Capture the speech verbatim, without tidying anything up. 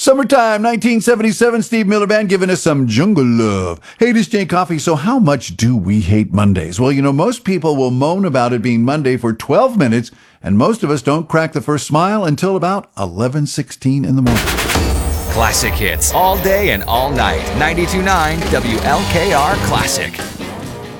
Summertime, nineteen seventy-seven, Steve Miller Band giving us some jungle love. Hey, this is Jay Coffee. So how much do we hate Mondays? Well, you know, most people will moan about it being Monday for twelve minutes, and most of us don't crack the first smile until about eleven sixteen in the morning. Classic hits all day and all night. ninety-two point nine W L K R Classic.